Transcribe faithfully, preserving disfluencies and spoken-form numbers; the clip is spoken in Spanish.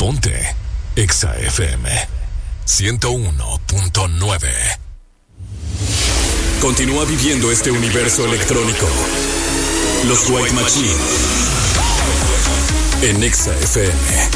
Ponte Exa F M ciento uno punto nueve. Continúa viviendo este universo electrónico. Los White Machine en Exa F M.